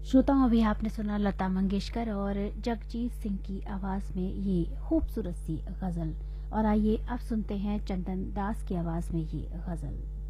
श्रोताओं, अभी आपने सुना लता मंगेशकर और जगजीत सिंह की आवाज में ये खूबसूरत सी गजल। और आइए अब सुनते हैं चंदन दास की आवाज में ये गजल।